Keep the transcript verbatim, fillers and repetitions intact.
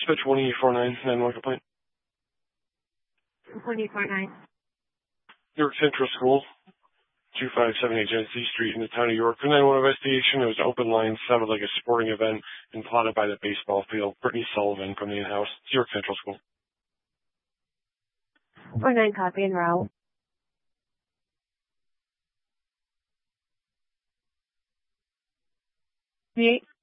Dispatch one eight four nine, nine one complaint. one eight four nine. York Central School, two five seven eight Genesee Street in the town of York. The nine one one investigation. It was an open line, sounded like a sporting event, and plotted by the baseball field. Brittany Sullivan from the in-house. It's York Central School. four nine copy en route. three eight.